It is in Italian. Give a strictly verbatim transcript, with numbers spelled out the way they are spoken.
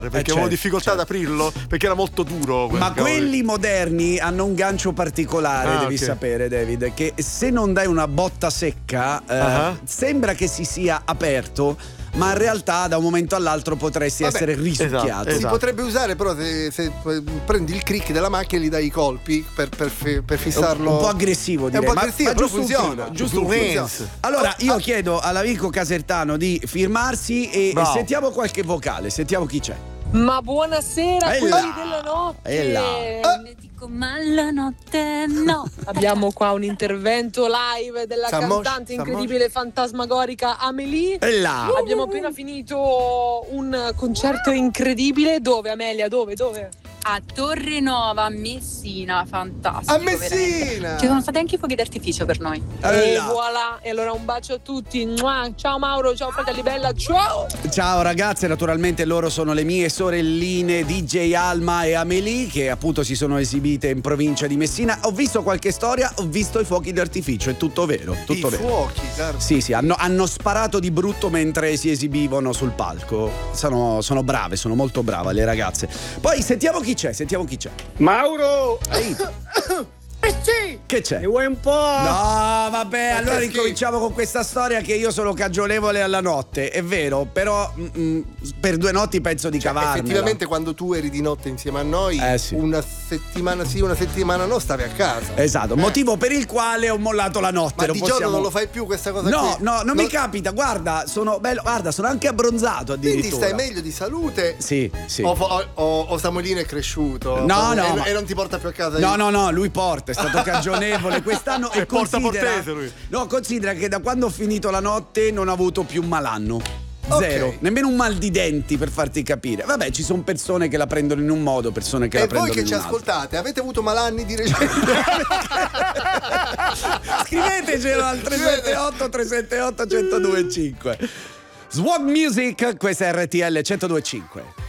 Perché Eh, avevo certo, difficoltà certo. ad aprirlo, perché era molto duro. quel Ma cavolo. quelli moderni hanno un gancio particolare, Ah, devi ok. sapere, David, che se non dai una botta secca, eh, Ah. sembra che si sia aperto, ma in realtà da un momento all'altro potresti Vabbè, essere risucchiato. esatto, Si esatto. potrebbe usare però se, se prendi il crick della macchina e gli dai i colpi per, per, fi- per Un, fissarlo. un po' aggressivo, È un direi. po' ma- aggressivo, ma però giusto un funziona. filo, giusto un Funziona. filo. Allora, io chiedo all'amico Casertano di firmarsi e, e Bravo. sentiamo qualche vocale, sentiamo chi c'è. Ma buonasera, E quelli là, della notte. e là. Ne dico, ma la notte no. Abbiamo qua un intervento live della Samos, cantante Samos. incredibile fantasmagorica Amélie. E là. Abbiamo appena finito un concerto incredibile. Dove, Amelia? Dove? Dove? A Torre Nova, a Messina, fantastico. A veramente. Messina! Ci sono stati anche i fuochi d'artificio per noi. E E là. voilà. E allora un bacio a tutti. Mua. Ciao Mauro, ciao fratelli bella, ciao! Ciao ragazze, naturalmente loro sono le mie sorelline D J Alma e Amelie che appunto si sono esibite in provincia di Messina. Ho visto qualche storia, ho visto i fuochi d'artificio, è tutto vero, tutto I vero. fuochi, guarda. Sì, sì, hanno, hanno sparato di brutto mentre si esibivano sul palco. Sono, sono brave, sono molto brave le ragazze. Poi sentiamo chi c'è, sentiamo chi c'è. Mauro! Ehi, Eh sì! che c'è? Ne vuoi un po'? No, vabbè, allora che schifo. ricominciamo con questa storia che io sono cagionevole alla notte, è vero, però mm, mm, per due notti penso di cavarmela. Effettivamente quando tu eri di notte insieme a noi, Eh, sì. una settimana sì, una settimana no, stavi a casa. Esatto, motivo per il quale ho mollato la notte. Ma non di possiamo... giorno non lo fai più questa cosa No, qui? no, non mi capita, guarda, sono bello, guarda, sono anche abbronzato addirittura. Quindi stai meglio di salute? Sì, sì. O, o, o- o Samuelino è cresciuto? No, e, no, e ma- non ti porta più a casa? No, no, no, lui porta, è stato cagionevole quest'anno e È porta considera, portese lui. No, considera che da quando ho finito la notte non ho avuto più un malanno. Zero, Ok. nemmeno un mal di denti per farti capire. Vabbè, ci sono persone che la prendono in un modo, persone che E la voi prendono che in ci un altro. ascoltate, avete avuto malanni di recente? Scrivetecelo al tre sette otto tre sette otto uno zero due cinque. Swag Music, questa è R T L centodue e cinque.